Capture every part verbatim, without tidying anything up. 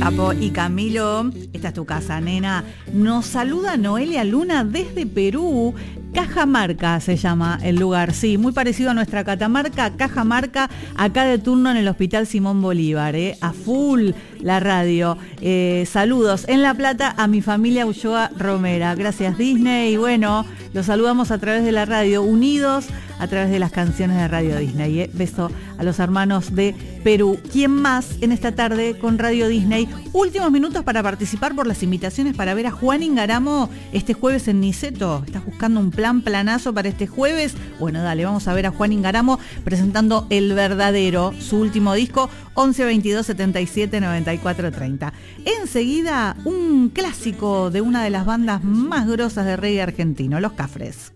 Capo y Camilo, esta es tu casa, nena. Nos saluda Noelia Luna desde Perú. Cajamarca se llama el lugar, sí, muy parecido a nuestra Catamarca, Cajamarca, acá de turno en el Hospital Simón Bolívar, eh, a full la radio. Eh, saludos en La Plata a mi familia Ulloa Romera. Gracias Disney. Y bueno, los saludamos a través de la radio, unidos a través de las canciones de Radio Disney. Eh. Beso a los hermanos de Perú. ¿Quién más en esta tarde con Radio Disney? Últimos minutos para participar por las invitaciones para ver a Juan Ingaramo este jueves en Niceto. ¿Estás buscando un plan planazo para este jueves? Bueno, dale, vamos a ver a Juan Ingaramo presentando El Verdadero, su último disco, once veintidós setenta y siete noventa y cuatro treinta. Enseguida, un clásico de una de las bandas más grosas de reggae argentino, Los Cafres.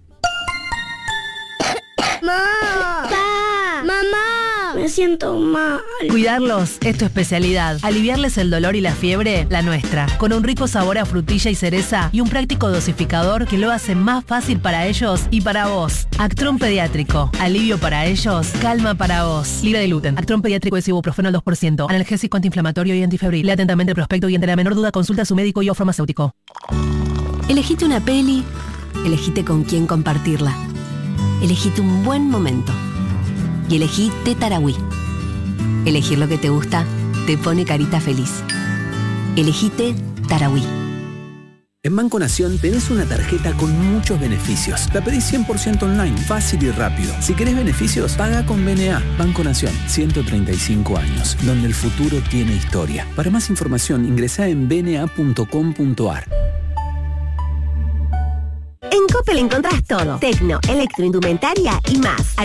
¡Mamá! ¡Papá! ¡Mamá! Me siento mal. Cuidarlos es tu especialidad. Aliviarles el dolor y la fiebre, la nuestra. Con un rico sabor a frutilla y cereza y un práctico dosificador que lo hace más fácil para ellos y para vos. Actron Pediátrico. Alivio para ellos, calma para vos. Libre de gluten. Actron Pediátrico es ibuprofeno al dos por ciento. Analgésico, antiinflamatorio y antifebril. Lea atentamente el prospecto y ante la menor duda consulta a su médico y o farmacéutico. Elegite una peli. Elegite con quién compartirla. Elegite un buen momento. Y elegí Té Tarahui. Elegir lo que te gusta te pone carita feliz. Elegí Té Tarahui. En Banco Nación tenés una tarjeta con muchos beneficios. La pedís cien por ciento online, fácil y rápido. Si querés beneficios, paga con B N A. Banco Nación, ciento treinta y cinco años, donde el futuro tiene historia. Para más información, ingresá en b n a punto com punto a r. En Coppel encontrás todo: tecno, electroindumentaria y más.